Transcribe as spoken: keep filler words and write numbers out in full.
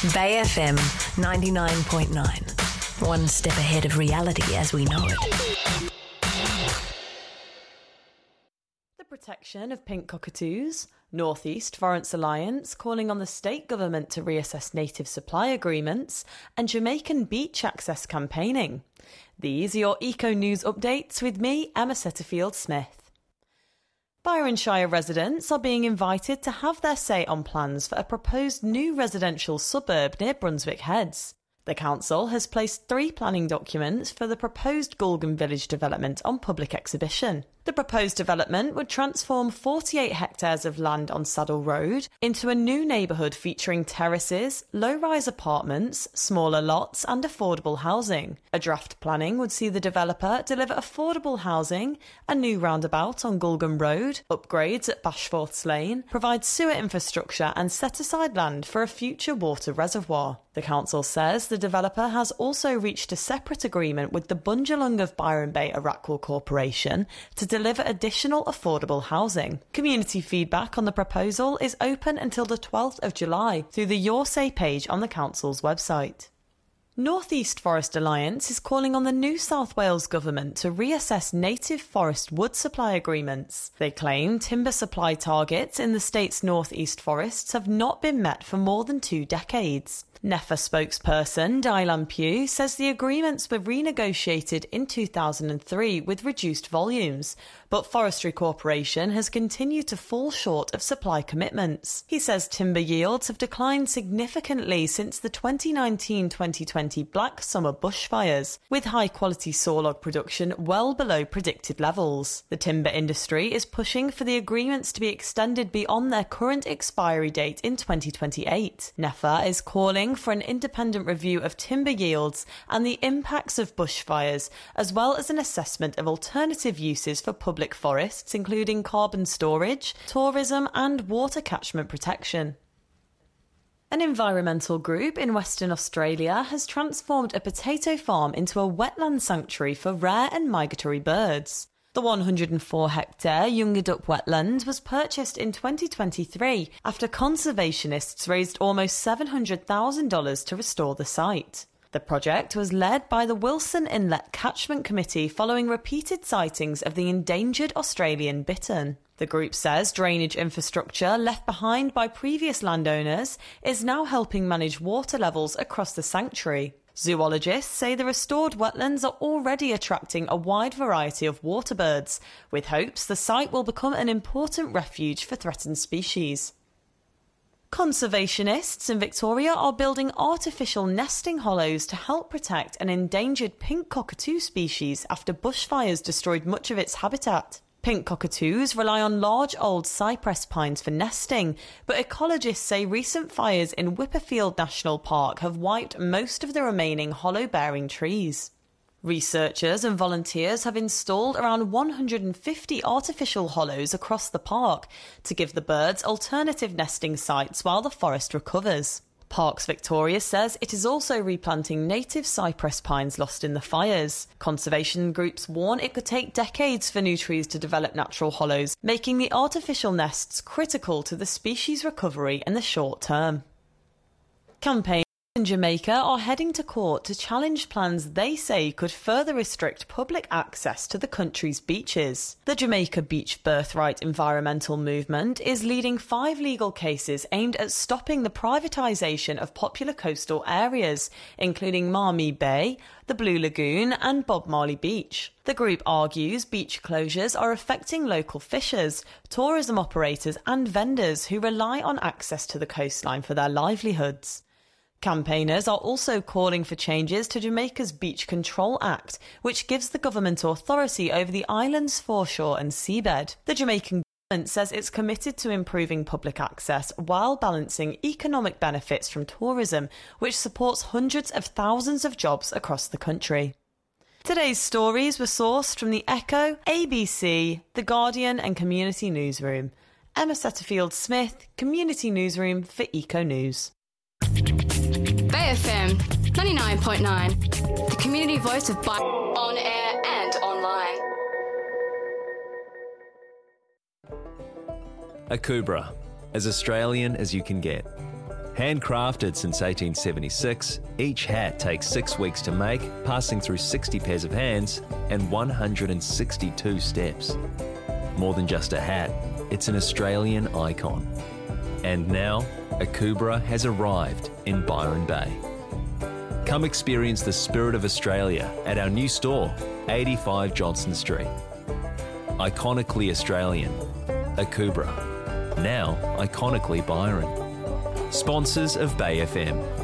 Bay F M ninety-nine point nine. One step ahead of reality as we know it. The protection of pink cockatoos, North East Forest Alliance calling on the state government to reassess native supply agreements, and Jamaican beach access campaigning. These are your Eco News updates with me, Emma Setterfield-Smith. Byronshire residents are being invited to have their say on plans for a proposed new residential suburb near Brunswick Heads. The council has placed three planning documents for the proposed Gulgan Village development on public exhibition. The proposed development would transform forty-eight hectares of land on Saddle Road into a new neighbourhood featuring terraces, low-rise apartments, smaller lots and affordable housing. A draft planning would see the developer deliver affordable housing, a new roundabout on Gulgan Road, upgrades at Bashforths Lane, provide sewer infrastructure and set aside land for a future water reservoir. The council says the developer has also reached a separate agreement with the Bundjalung of Byron Bay Arakwal Corporation to deliver additional affordable housing. Community feedback on the proposal is open until the twelfth of July through the Your Say page on the council's website. North East Forest Alliance is calling on the New South Wales government to reassess native forest wood supply agreements. They claim timber supply targets in the state's North East forests have not been met for more than two decades. N E F A spokesperson Dylan Pugh says the agreements were renegotiated in two thousand three with reduced volumes, but Forestry Corporation has continued to fall short of supply commitments. He says timber yields have declined significantly since the twenty nineteen twenty twenty Black Summer bushfires, with high-quality sawlog production well below predicted levels. The timber industry is pushing for the agreements to be extended beyond their current expiry date in twenty twenty-eight. N E F A is calling for an independent review of timber yields and the impacts of bushfires, as well as an assessment of alternative uses for public forests, including carbon storage, tourism and water catchment protection. An environmental group in Western Australia has transformed a potato farm into a wetland sanctuary for rare and migratory birds. The one hundred four hectare Yungadup wetland was purchased in twenty twenty-three after conservationists raised almost seven hundred thousand dollars to restore the site. The project was led by the Wilson Inlet Catchment Committee following repeated sightings of the endangered Australian bittern. The group says drainage infrastructure left behind by previous landowners is now helping manage water levels across the sanctuary. Zoologists say the restored wetlands are already attracting a wide variety of water birds, with hopes the site will become an important refuge for threatened species. Conservationists in Victoria are building artificial nesting hollows to help protect an endangered pink cockatoo species after bushfires destroyed much of its habitat. Pink cockatoos rely on large old cypress pines for nesting, but ecologists say recent fires in Whipperfield National Park have wiped most of the remaining hollow-bearing trees. Researchers and volunteers have installed around one hundred fifty artificial hollows across the park to give the birds alternative nesting sites while the forest recovers. Parks Victoria says it is also replanting native cypress pines lost in the fires. Conservation groups warn it could take decades for new trees to develop natural hollows, making the artificial nests critical to the species' recovery in the short term. Campaigns in Jamaica are heading to court to challenge plans they say could further restrict public access to the country's beaches. The Jamaica Beach Birthright environmental movement is leading five legal cases aimed at stopping the privatisation of popular coastal areas, including Marmee Bay, the Blue Lagoon and Bob Marley Beach. The group argues beach closures are affecting local fishers, tourism operators and vendors who rely on access to the coastline for their livelihoods. Campaigners are also calling for changes to Jamaica's Beach Control Act, which gives the government authority over the island's foreshore and seabed. The Jamaican government says it's committed to improving public access while balancing economic benefits from tourism, which supports hundreds of thousands of jobs across the country. Today's stories were sourced from The Echo, A B C, The Guardian and Community Newsroom. Emma Setterfield-Smith, Community Newsroom for Eco News. Bay F M ninety-nine point nine, the community voice of Byron, on air and online. Akubra, as Australian as you can get. Handcrafted since eighteen seventy-six, each hat takes six weeks to make, passing through sixty pairs of hands and one hundred sixty-two steps. More than just a hat, it's an Australian icon. And now, Akubra has arrived in Byron Bay. Come experience the spirit of Australia at our new store, eighty-five Johnston Street. Iconically Australian, Akubra. Now, iconically Byron. Sponsors of Bay F M.